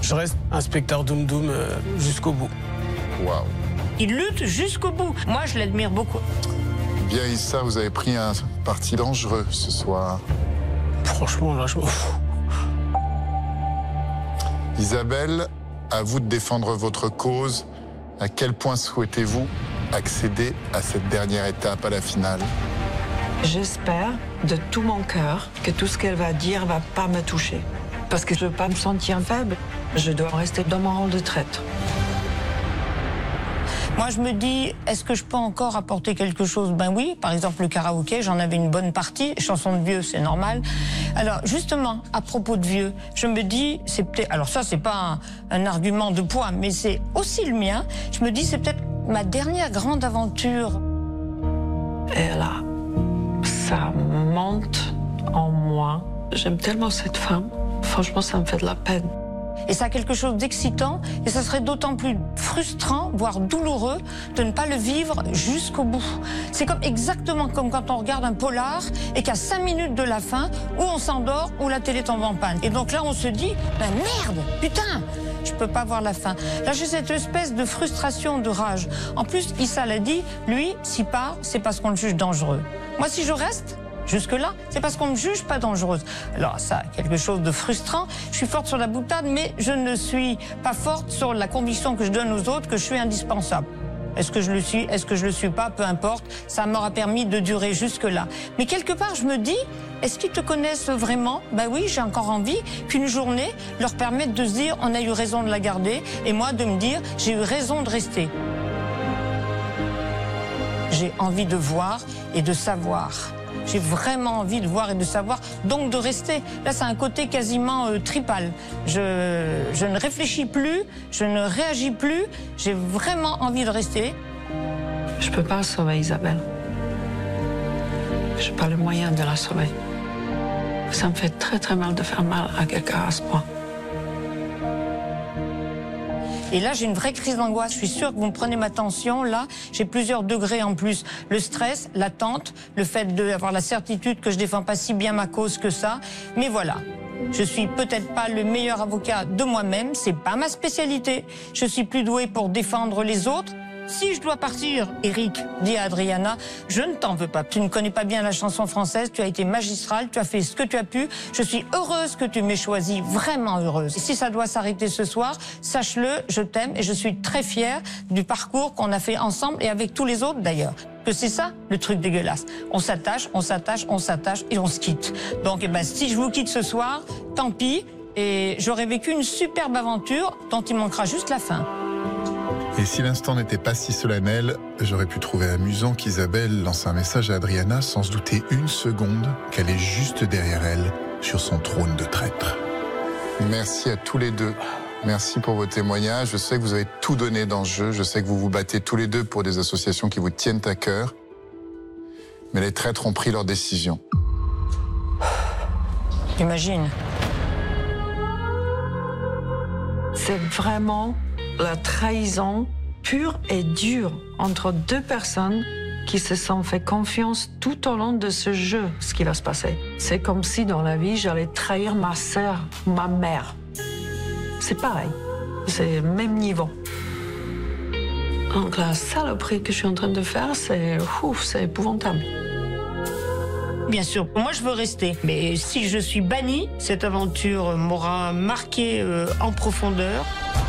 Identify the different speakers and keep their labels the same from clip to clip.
Speaker 1: Je reste inspecteur Doum Doum jusqu'au bout.
Speaker 2: Waouh.
Speaker 3: Il lutte jusqu'au bout. Moi, je l'admire beaucoup.
Speaker 2: Bien, Issa, vous avez pris un parti dangereux ce soir.
Speaker 1: Franchement, là, je m'en fous.
Speaker 2: Isabelle, à vous de défendre votre cause. À quel point souhaitez-vous accéder à cette dernière étape, à la finale?
Speaker 4: J'espère de tout mon cœur que tout ce qu'elle va dire va pas me toucher. Parce que je ne veux pas me sentir faible. Je dois rester dans mon rôle de traître.
Speaker 3: Moi, je me dis, est-ce que je peux encore apporter quelque chose? Ben oui, par exemple, le karaoké, j'en avais une bonne partie. Chansons de vieux, c'est normal. Alors, justement, à propos de vieux, je me dis, c'est peut-être... Alors ça, c'est pas un argument de poids, mais c'est aussi le mien. Je me dis, c'est peut-être ma dernière grande aventure.
Speaker 4: Et là, ça monte en moi. J'aime tellement cette femme. Franchement, ça me fait de la peine.
Speaker 3: Et ça a quelque chose d'excitant, et ça serait d'autant plus frustrant, voire douloureux, de ne pas le vivre jusqu'au bout. C'est exactement comme quand on regarde un polar et qu'à 5 minutes de la fin, ou on s'endort, ou la télé tombe en panne. Et donc là, on se dit, ben merde, putain, je peux pas voir la fin. Là, j'ai cette espèce de frustration, de rage. En plus, Issa l'a dit, lui, s'il part, c'est parce qu'on le juge dangereux. Moi, si je reste... jusque-là, c'est parce qu'on ne me juge pas dangereuse. Alors ça, quelque chose de frustrant. Je suis forte sur la boutade, mais je ne suis pas forte sur la conviction que je donne aux autres que je suis indispensable. Est-ce que je le suis? Est-ce que je le suis pas? Peu importe. Ça m'aura permis de durer jusque-là. Mais quelque part, je me dis, est-ce qu'ils te connaissent vraiment? Ben oui, j'ai encore envie qu'une journée leur permette de se dire, on a eu raison de la garder, et moi de me dire, j'ai eu raison de rester. J'ai envie de voir et de savoir. J'ai vraiment envie de voir et de savoir, donc de rester. Là, c'est un côté quasiment tripal. Je ne réfléchis plus, je ne réagis plus, j'ai vraiment envie de rester.
Speaker 4: Je peux pas sauver Isabelle. Je n'ai pas le moyen de la sauver. Ça me fait très très mal de faire mal à quelqu'un à ce point.
Speaker 3: Et là, j'ai une vraie crise d'angoisse. Je suis sûre que vous me prenez ma tension. Là, j'ai plusieurs degrés en plus. Le stress, l'attente, le fait d'avoir la certitude que je défends pas si bien ma cause que ça. Mais voilà. Je suis peut-être pas le meilleur avocat de moi-même. C'est pas ma spécialité. Je suis plus douée pour défendre les autres. Si je dois partir, Eric dit à Adriana, je ne t'en veux pas. Tu ne connais pas bien la chanson française, tu as été magistrale, tu as fait ce que tu as pu. Je suis heureuse que tu m'aies choisie, vraiment heureuse. Et si ça doit s'arrêter ce soir, sache-le, je t'aime et je suis très fière du parcours qu'on a fait ensemble et avec tous les autres d'ailleurs. Que c'est ça, le truc dégueulasse. On s'attache, on s'attache, on s'attache et on se quitte. Donc, eh ben, si je vous quitte ce soir, tant pis. Et j'aurais vécu une superbe aventure dont il manquera juste la fin.
Speaker 2: Et si l'instant n'était pas si solennel, j'aurais pu trouver amusant qu'Isabelle lance un message à Adriana sans se douter une seconde qu'elle est juste derrière elle, sur son trône de traître. Merci à tous les deux. Merci pour vos témoignages. Je sais que vous avez tout donné dans le jeu. Je sais que vous vous battez tous les deux pour des associations qui vous tiennent à cœur. Mais les traîtres ont pris leur décision.
Speaker 3: J'imagine.
Speaker 4: C'est vraiment la trahison pure et dure entre deux personnes qui se sont fait confiance tout au long de ce jeu, ce qui va se passer. C'est comme si dans la vie, j'allais trahir ma sœur, ma mère. C'est pareil, c'est le même niveau. Donc la saloperie que je suis en train de faire, c'est épouvantable.
Speaker 3: Bien sûr, moi je veux rester, mais si je suis bannie, cette aventure m'aura marqué en profondeur.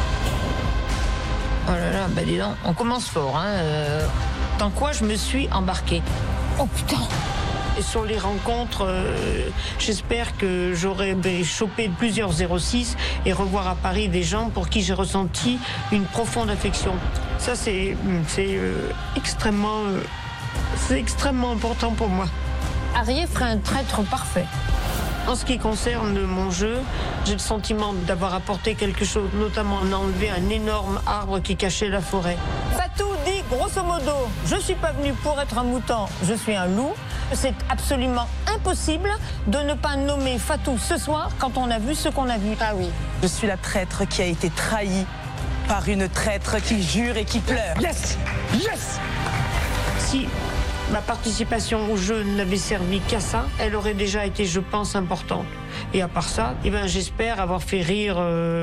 Speaker 3: Oh là là, bah dis donc, on commence fort, hein. Dans quoi je me suis embarquée. Oh putain! Et sur les rencontres, j'espère que j'aurai chopé plusieurs 06 et revoir à Paris des gens pour qui j'ai ressenti une profonde affection. Ça, c'est extrêmement important pour moi. Arié ferait un traître parfait. En ce qui concerne mon jeu, j'ai le sentiment d'avoir apporté quelque chose, notamment en enlever un énorme arbre qui cachait la forêt. Fatou dit, grosso modo, je suis pas venu pour être un mouton, je suis un loup. C'est absolument impossible de ne pas nommer Fatou ce soir quand on a vu ce qu'on a vu. Ah oui.
Speaker 5: Je suis la traître qui a été trahie par une traître qui jure et qui pleure.
Speaker 1: Yes! Yes!
Speaker 3: Si ma participation au jeu n'avait servi qu'à ça, elle aurait déjà été, je pense, importante. Et à part ça, j'espère avoir fait rire